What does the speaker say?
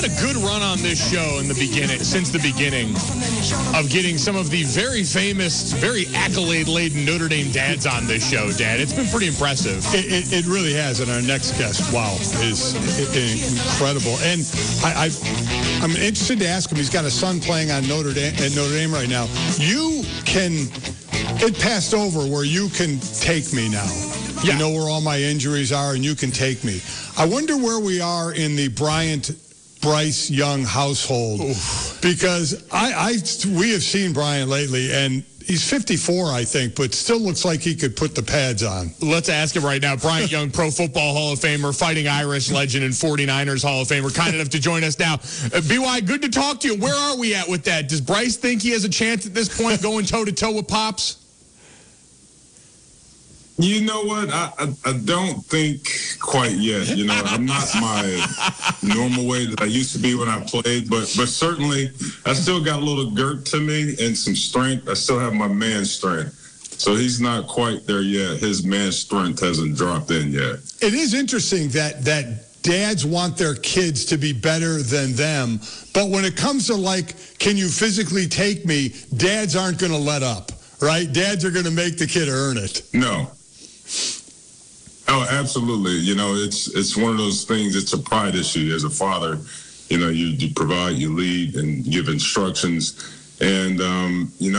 had a good run on this show since the beginning of getting some of the very famous, very accolade-laden Notre Dame dads on this show, Dad. It's been pretty impressive. It really has. And our next guest, wow, is incredible. And I'm interested to ask him. He's got a son playing on Notre Dame right now. It passed over where you can take me now. Yeah. You know where all my injuries are, and you can take me. I wonder where we are in the Bryce Young household. Oof. Because we have seen Bryant lately, and he's 54, I think, but still looks like he could put the pads on. Let's ask him right now. Bryant Young, Pro Football Hall of Famer, Fighting Irish legend, and 49ers Hall of Famer, kind enough to join us now. BY, good to talk to you. Where are we at with that? Does Bryce think he has a chance at this point going toe-to-toe with Pops? You know what? I don't think quite yet. You know, I'm not my normal way that I used to be when I played, but certainly I still got a little girt to me and some strength. I still have my man strength. So he's not quite there yet. His man strength hasn't dropped in yet. It is interesting that dads want their kids to be better than them, but when it comes to, like, can you physically take me, dads aren't going to let up, right? Dads are going to make the kid earn it. No. Oh, absolutely. You know, it's one of those things. It's a pride issue as a father. You know, you provide, you lead, and give instructions. And, you know,